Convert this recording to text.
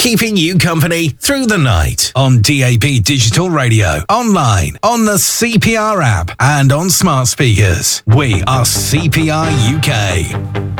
keeping you company through the night on DAB Digital Radio, online, on the CPR app, and on smart speakers. We are CPR UK.